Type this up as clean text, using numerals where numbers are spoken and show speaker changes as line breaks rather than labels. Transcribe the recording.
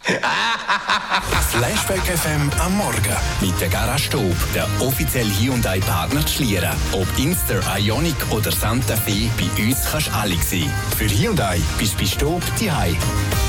Flashback FM am Morgen mit der Garage Staub, der offizielle Hyundai-Partner Schlieren. Ob Inster, Ioniq oder Santa Fe, bei uns kannst du alle sehen. Für Hyundai bist du bei Staub zu Hause.